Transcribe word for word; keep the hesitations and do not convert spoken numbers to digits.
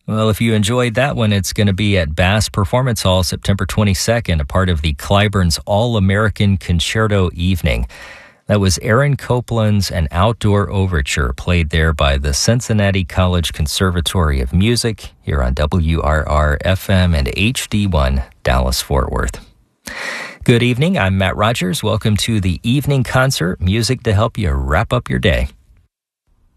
Well, if you enjoyed that one, it's going to be at Bass Performance Hall September twenty-second, a part of the Clyburn's All-American Concerto Evening. That was Aaron Copland's An Outdoor Overture, played there by the Cincinnati College Conservatory of Music, here on W R R F M and H D one, Dallas-Fort Worth. Good evening, I'm Matt Rogers. Welcome to the Evening Concert, music to help you wrap up your day.